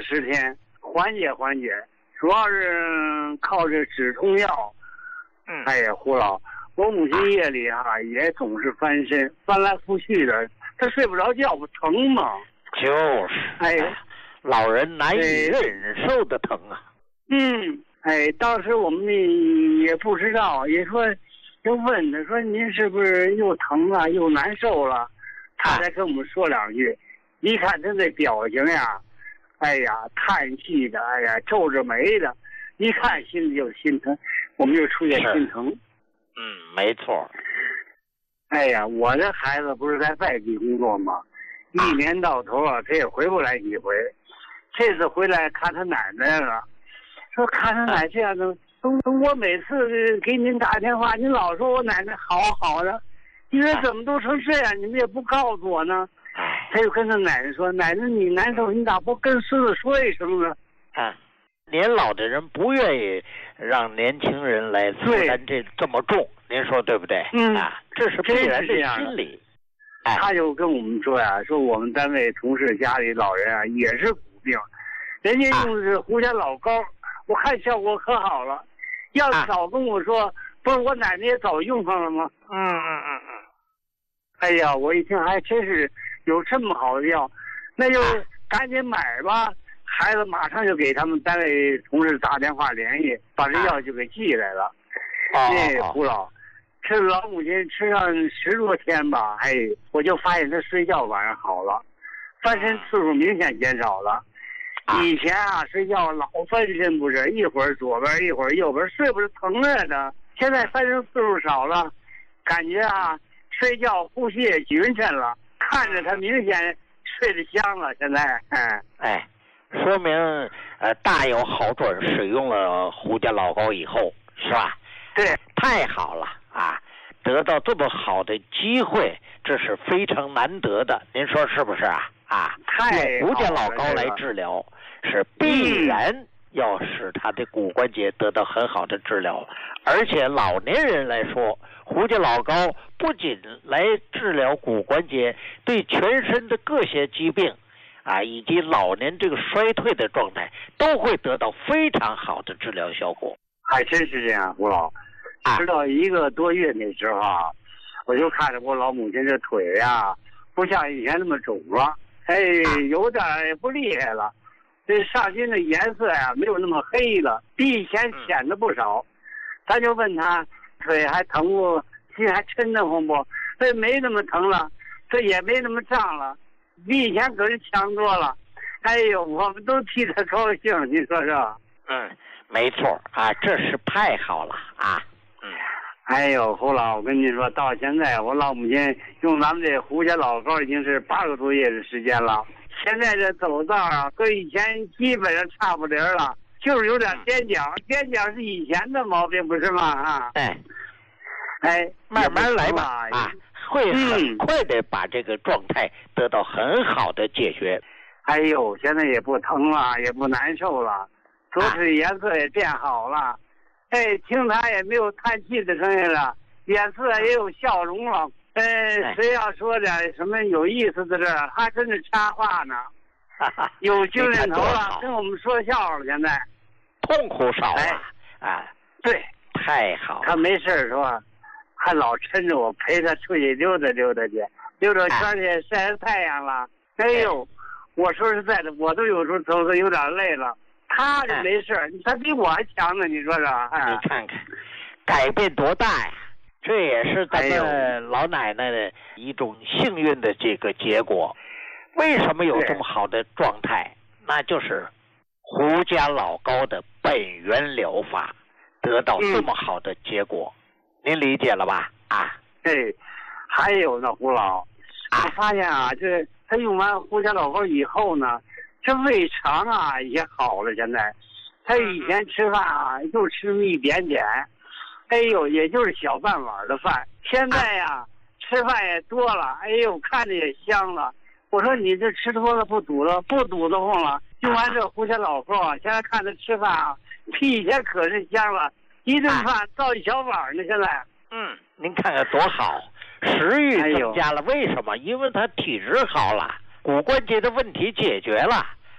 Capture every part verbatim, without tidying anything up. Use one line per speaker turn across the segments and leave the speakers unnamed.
十天缓解缓解，主要是靠这止痛药。
嗯，
哎呀，胡老，我母亲夜里啊也总是翻身，翻来覆去的，她睡不着觉，不疼吗？
就是，
哎呀，
老人难以忍受的疼啊。
嗯，哎，当时我们也不知道，也说就问他说您是不是又疼了又难受了？他才跟我们说两句。一看他那表情呀，哎呀，叹气的，哎呀，皱着眉的，一看心里就心疼，我们就出现心疼。
嗯，没错。
哎呀，我这孩子不是在外地工作吗？一年到头啊，他也回不来几回。这次回来看他奶奶了，说看他奶这样的，我每次给您打电话，您老说我奶奶好好的，你说怎么都成这样，你们也不告诉我呢？他就跟他奶奶说：“奶奶，你难受，你咋不跟孙子说一声呢？”
啊，年老的人不愿意让年轻人来负担这这么重，您说对不对？
嗯，
啊，这是必然的心理。
哎，他就跟我们说呀，说我们单位同事家里老人啊也是骨病，人家用的是胡家老膏，我看效果可好了。要早跟我说，不是我奶奶也早用上了吗？
嗯嗯嗯嗯。
哎呀，我一听还真是有这么好的药，那就赶紧买吧。孩子马上就给他们单位同事打电话联系，把这药就给寄来了。那胡老，这老母亲吃上十多天吧，哎，我就发现她睡觉晚上好了，翻身次数明显减少了。以前啊，睡觉老翻身不是，一会儿左边一会儿右边，睡不是疼着呢。现在翻身次数少了，感觉啊，睡觉呼吸也匀称了，看着他明显睡得香了。现在，哎
哎，说明呃大有好转。使用了胡家老膏以后，是吧？
对，
太好了啊！得到这么好的机会，这是非常难得的。您说是不是啊？啊，用胡家老膏来治疗，是必然要使他的骨关节得到很好的治疗。而且老年人来说，胡家老膏不仅来治疗骨关节，对全身的各些疾病啊，以及老年这个衰退的状态，都会得到非常好的治疗效果。
还真是这样，胡老。直到一个多月那时候啊，我就看着我老母亲这腿呀、啊，不像以前那么肿了，哎，有点也不厉害了。这上身的颜色呀、啊，没有那么黑了，比以前显得不少。咱就问他腿还疼不，心还抻得慌不？这没那么疼了，这也没那么胀了，比以前可是强多了。哎呦，我们都替他高兴，你说是吧？
嗯，没错啊，这是太好了啊。嗯，
哎呦，胡老，我跟你说，到现在我老母亲用咱们这胡家老膏已经是八个多月的时间了。现在这走道啊，跟以前基本上差不离了，就是有点踮脚，踮脚是以前的毛病，不是吗？啊，
哎，
哎，
慢慢来吧，啊，会很快的把这个状态得到很好的解决。
哎呦，现在也不疼了，也不难受了，左腿颜色也变好了。哎，听他也没有叹气的声音了，脸色也有笑容了。呃，谁要说点什么有意思的事儿，还跟着插话呢。有精神头了，跟我们说笑了。现在
痛苦少了，哎，啊，
对，
太好了。
他没事说，还老抻着我陪他出去溜达溜达去，溜达圈去晒晒太阳了。哎呦，我说实在的，我都有时候走的有点累了。他就没事，哎、他比我还强呢，你说说。哎、
你看看，改变多大呀！这也是咱们老奶奶的一种幸运的这个结果。为什么有这么好的状态？那就是胡家老膏的本源疗法得到这么好的结果，嗯、您理解了吧？啊，
对。还有呢，胡老，我发现啊，这他用完胡家老膏以后呢。这胃肠啊也好了，现在他以前吃饭啊就吃那么一点点，哎呦，也就是小半碗的饭。现在呀、啊，吃饭也多了，哎呦，看着也香了。我说你这吃多了不堵了，不堵得慌了。用完这胡家老膏啊，现在看他吃饭啊，比以前可是香了，一顿饭倒一小碗呢。现在，
嗯，您看看多好，食欲增加了。为什么？因为他体质好了。骨关节的问题解决了，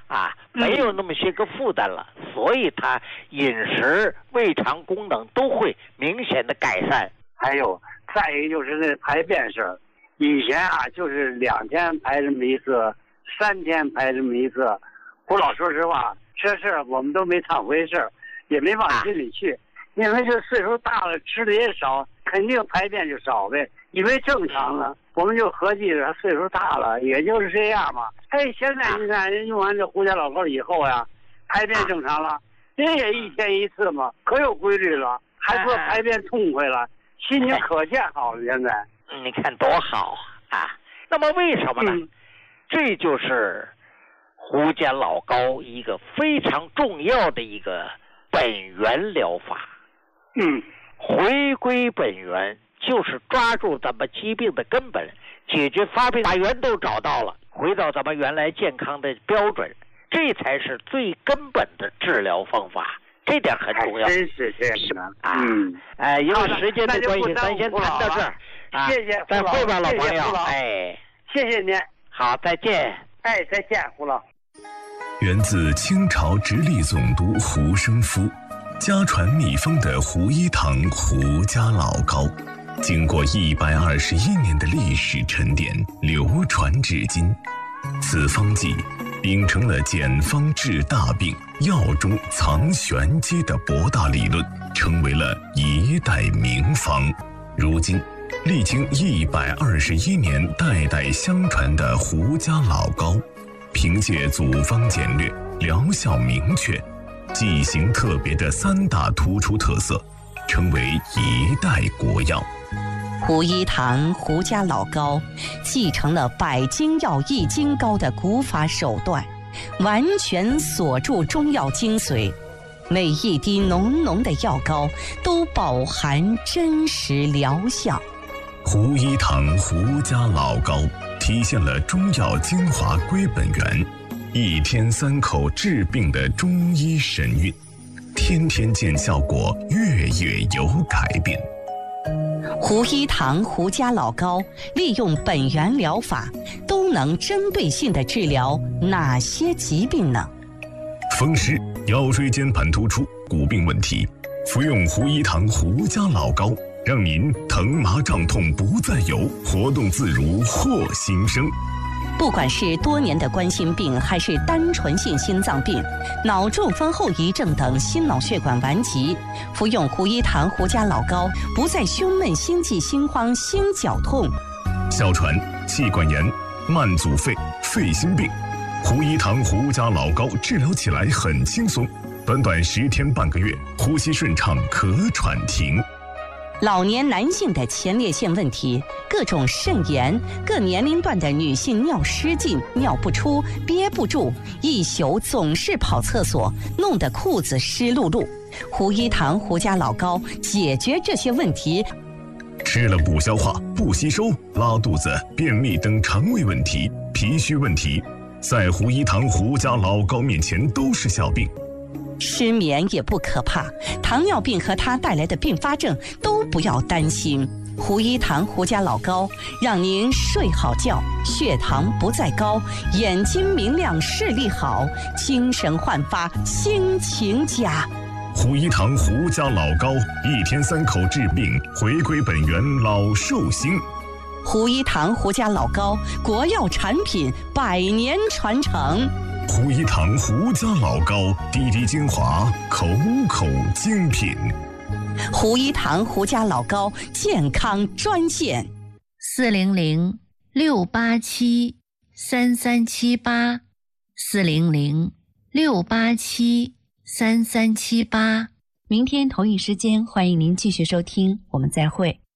啊，没有那么些个负担了，嗯、所以他饮食、胃肠功能都会明显的改善。
还有，再一个就是那排便事儿，以前啊就是两天排这么一次，三天排这么一次。胡老说实话，这事儿我们都没当回事儿，也没往心里去，啊、因为这岁数大了，吃的也少，肯定排便就少呗，以为正常了。我们就合计着岁数大了，也就是这样嘛。哎，现在你看人用完这胡家老膏以后呀，排便正常了，人也一天一次嘛，可有规律了，还说排便痛快了，心情可见好了。现在，
你看多好啊！那么为什么呢？嗯、这就是胡家老膏一个非常重要的一个本源疗法。
嗯，
回归本源。就是抓住咱们疾病的根本，解决发病，把源头找到了，回到咱们原来健康的标准，这才是最根本的治疗方法，这点很重要。
真是这样
啊！嗯，哎，因为时间的关系，咱先谈到这儿。
啊、谢谢，
再会吧，老朋友。
哎，谢谢您。
好，再见。
哎，再见，胡老。
源自清朝直隶总督胡生夫，家传秘方的胡一堂胡家老膏。经过一百二十一年的历史沉淀，流传至今。此方剂秉承了简方治大病、药中藏玄机的博大理论，成为了一代名方。如今，历经一百二十一年代代相传的胡家老膏，凭借组方简略、疗效明确、剂型特别的三大突出特色，成为一代国药。
胡一堂胡家老膏继承了百金药益精膏的古法手段，完全锁住中药精髓，每一滴浓浓的药膏都饱含真实疗效。
胡一堂胡家老膏体现了中药精华归本源，一天三口治病的中医神韵，天天见效果，月月有改变。
胡一堂胡家老膏利用本源疗法，都能针对性地治疗哪些疾病呢？
风湿、腰椎间盘突出、骨病问题，服用胡一堂胡家老膏，让您疼麻胀痛不再有，活动自如获新生。
不管是多年的冠心病，还是单纯性心脏病、脑中风后遗症等心脑血管顽疾，服用胡一堂胡家老膏，不再胸闷、心悸、心慌、心绞痛。
哮喘、气管炎、慢阻肺、肺心病，胡一堂胡家老膏治疗起来很轻松，短短十天半个月，呼吸顺畅，咳喘停。
老年男性的前列腺问题，各种肾炎，各年龄段的女性尿失禁、尿不出、憋不住，一宿总是跑厕所，弄得裤子湿漉漉。胡一堂胡家老膏解决这些问题。
吃了不消化、不吸收、拉肚子、便秘等肠胃问题、脾虚问题，在胡一堂胡家老膏面前都是小病。
失眠也不可怕，糖尿病和它带来的并发症都不要担心。胡一堂胡家老膏让您睡好觉，血糖不再高，眼睛明亮，视力好，精神焕发，心情佳。
胡一堂胡家老膏，一天三口治病，回归本源，老寿星。
胡一堂胡家老膏，国药产品，百年传承。
胡一堂胡家老膏，滴滴精华，口口精品。
胡一堂胡家老膏健康专线：
四零零六八七三三七八，四零零六八七三三七八。
明天同一时间，欢迎您继续收听，我们再会。